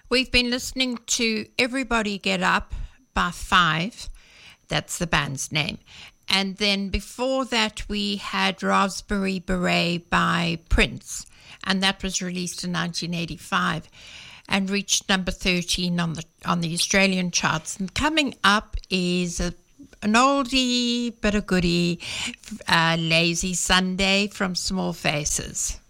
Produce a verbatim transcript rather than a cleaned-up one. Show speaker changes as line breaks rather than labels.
We've been listening to Everybody Get Up by Five. That's the band's name. And then before that, we had Raspberry Beret by Prince. And that was released in nineteen eighty-five and reached number thirteen on the on the Australian charts. And coming up is a, an oldie but a goodie, uh, Lazy Sunday from Small Faces.